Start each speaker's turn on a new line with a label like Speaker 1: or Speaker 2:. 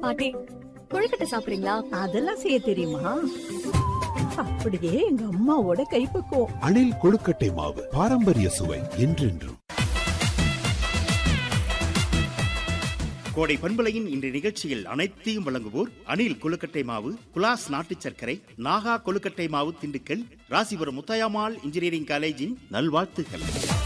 Speaker 1: பாட்டி, கொழுக்கட்டை சாப்பிடுறீங்களா?
Speaker 2: அதெல்லாம் செய்ய தெரியுமா? அப்படியே எங்க அம்மாவோட கைப்பக்குவம்.
Speaker 3: அணில் கொழுக்கட்டை மாவு, பாரம்பரிய சுவை என்றென்றும்.
Speaker 4: கோடை பண்பலையின் இன்றைய நிகழ்ச்சியில் அனைத்தையும் வழங்குவோர் அணில் கொழுக்கட்டை மாவு, குலாஸ் நாட்டு சர்க்கரை, நாகா கொழுக்கட்டை மாவு, திண்டுக்கல், ராசிபுரம் முத்தாயம்மாள் இன்ஜினியரிங் காலேஜின் நல்வாழ்த்துக்கள்.